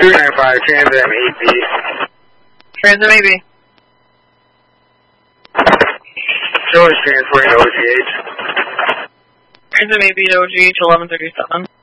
295, Trans-Am 8B. Trans-Am 8B. Show is transporting to OGH. Trans-Am 8B to OGH 1137.